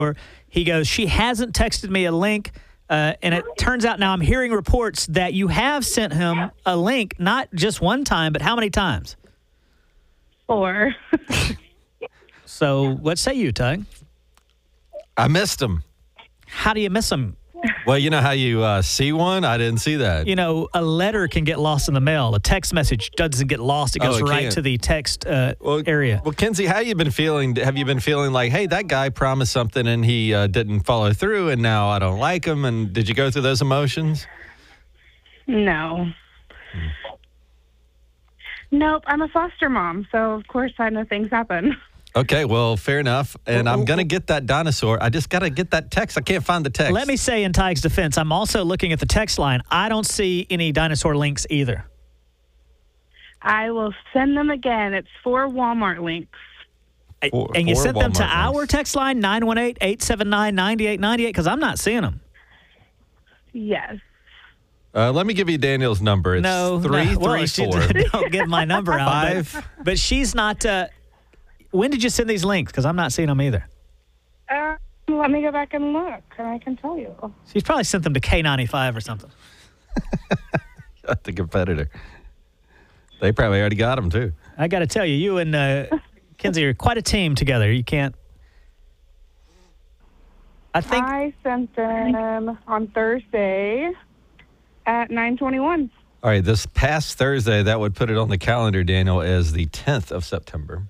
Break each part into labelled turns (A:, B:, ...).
A: He goes, she hasn't texted me a link. And it turns out now I'm hearing reports that you have sent him a link, not just one time, but how many times?
B: 4.
A: So what say you, Tug?
C: I missed him.
A: How do you miss him?
C: Well, you know how you see one? I didn't see that.
A: You know, a letter can get lost in the mail. A text message doesn't get lost. It goes right
C: can.
A: to the text area.
C: Well, Kenzie, how you been feeling? Have you been feeling like, hey, that guy promised something and he didn't follow through and now I don't like him? And did you go through those emotions?
B: No. Nope, I'm a foster mom, so of course I know things happen.
C: Okay, well, fair enough. And I'm going to get that dinosaur. I just got to get that text. I can't find the text.
A: Let me say in Tig's defense, I'm also looking at the text line. I don't see any dinosaur links either.
B: I will send them again. It's 4 Walmart links.
A: And you sent them to
C: Walmart
A: our
C: links.
A: text line, 918-879-9898, because I'm not seeing them.
B: Yes.
C: Let me give you Daniel's number. It's
A: No.
C: 334.
A: Don't give my number out. But she's not... when did you send these links? Because I'm not seeing them either.
B: Let me go back and look, and I can tell you.
A: She's probably sent them to K95 or something.
C: The competitor. They probably already got them, too.
A: I got to tell you, you and Kenzie are quite a team together. You can't...
B: I sent them on Thursday at 9:21.
C: All right, this past Thursday, that would put it on the calendar, Daniel, as the 10th of September.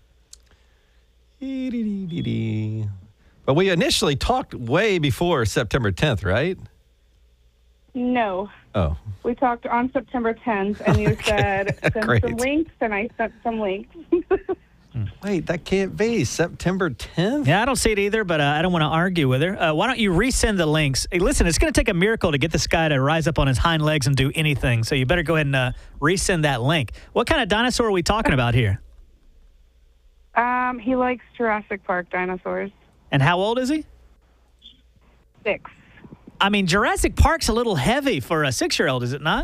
C: But we initially talked way before September 10th, right?
B: No.
C: Oh.
B: We talked on September 10th, and you said send
C: Great.
B: some links, and I sent some links.
C: Wait, that can't be. September 10th?
A: Yeah, I don't see it either, but I don't want to argue with her. Why don't you resend the links? Hey, listen, it's going to take a miracle to get this guy to rise up on his hind legs and do anything, so you better go ahead and resend that link. What kind of dinosaur are we talking about here?
B: He likes Jurassic Park dinosaurs.
A: And how old is he?
B: 6.
A: I mean, Jurassic Park's a little heavy for a 6-year-old, is it not?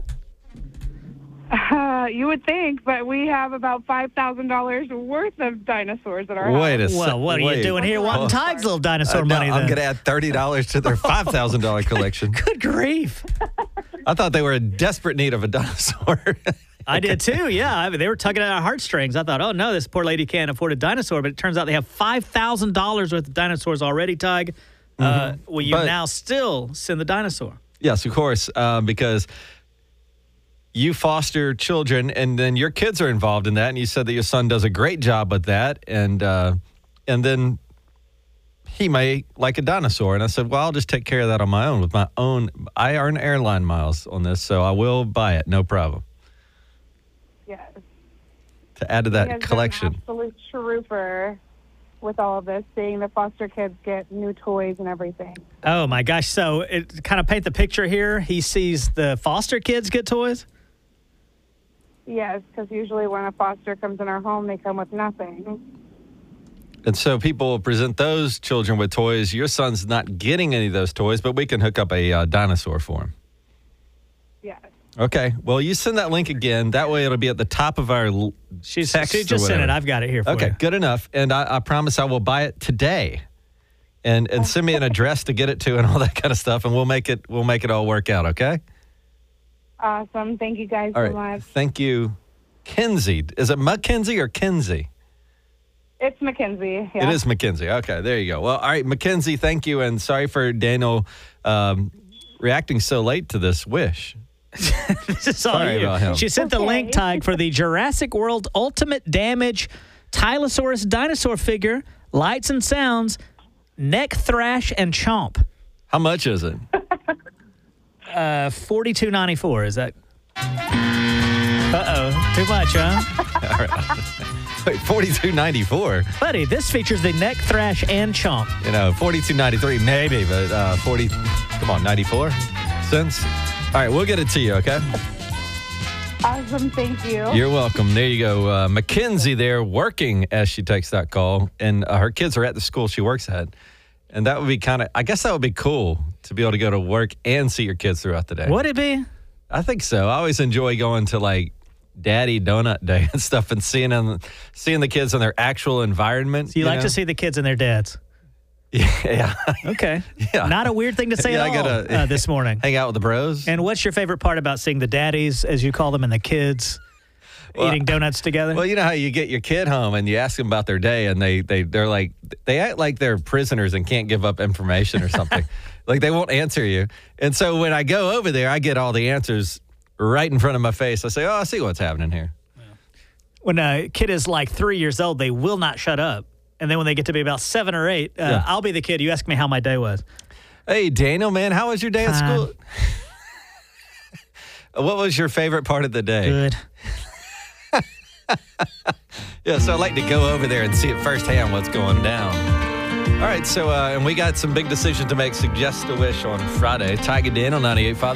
B: You would think, but we have about $5,000 worth of dinosaurs at our house.
C: Wait a second.
A: Well, what are you doing here wanting Tig's little dinosaur money
C: I'm
A: then?
C: going to add $30 to their $5,000 collection.
A: Good grief.
C: I thought they were in desperate need of a dinosaur.
A: I did too, yeah. I mean, they were tugging at our heartstrings. I thought, oh, no, this poor lady can't afford a dinosaur. But it turns out they have $5,000 worth of dinosaurs already, Tig. Will you now still send the dinosaur?
C: Yes, of course, because you foster children, and then your kids are involved in that, and you said that your son does a great job with that, and then he may like a dinosaur. And I said, well, I'll just take care of that on my own with my own. I earn airline miles on this, so I will buy it, no problem.
B: Yes.
C: To add to
B: He
C: that
B: has
C: collection.
B: been an absolute trooper with all of this, seeing the foster kids get new toys and everything.
A: Oh, my gosh. So it kind of paint the picture here. He sees the foster kids get toys?
B: Yes, because usually when a foster comes in our home, they come with nothing.
C: And so people will present those children with toys. Your son's not getting any of those toys, but we can hook up a dinosaur for him.
B: Yes.
C: Okay. Well, you send that link again. That way it'll be at the top of our
A: She
C: text
A: just
C: or
A: sent it.
C: whatever.
A: I've got it here for you.
C: Okay, good enough. And I promise I will buy it today. And send me an address to get it to and all that kind of stuff, and we'll make it all work out, okay?
B: Awesome. Thank you guys
C: All
B: so
C: right.
B: much.
C: Thank you. Kenzie. Is it Mackenzie or Kenzie?
B: It's Mackenzie. Yeah.
C: It is Mackenzie. Okay, there you go. Well, all right, Mackenzie, thank you. And sorry for Daniel reacting so late to this wish.
A: This is all
C: Sorry
A: you.
C: about him.
A: She sent the link tag for the Jurassic World Ultimate Damage Tylosaurus dinosaur figure, lights and sounds, neck thrash and chomp.
C: How much is it?
A: $42.94. Is that? Too much, huh?
C: All right. Wait, $42.94.
A: Buddy, this features the neck thrash and chomp.
C: You know, $42.93 maybe, but 40. Come on, 94 cents. All right, we'll get it to you, okay?
B: Awesome. Thank you.
C: You're welcome. There you go. Mackenzie there working as she takes that call, and her kids are at the school she works at. And that would be I guess that would be cool to be able to go to work and see your kids throughout the day.
A: Would it be?
C: I think so. I always enjoy going to like Daddy Donut Day and stuff and seeing the kids in their actual environment.
A: So you like to see the kids and their dads?
C: Yeah.
A: Okay.
C: Yeah.
A: Not a weird thing to say
C: Yeah, I
A: at all
C: gotta-
A: this morning.
C: Hang out with the bros.
A: And what's your favorite part about seeing the daddies, as you call them, and the kids eating donuts together?
C: Well, you know how you get your kid home and you ask them about their day, and they're like, they act like they're prisoners and can't give up information or something. Like they won't answer you. And so when I go over there, I get all the answers right in front of my face. I say, I see what's happening here.
A: When a kid is like 3 years old, they will not shut up. And then when they get to be about 7 or 8, I'll be the kid. You ask me how my day was.
C: Hey, Daniel, man, how was your day at school? What was your favorite part of the day?
A: Good.
C: Yeah, so I'd like to go over there and see it firsthand what's going down. All right, so and we got some big decisions to make. Suggest a Wish on Friday. Tiger Dan on 98.5.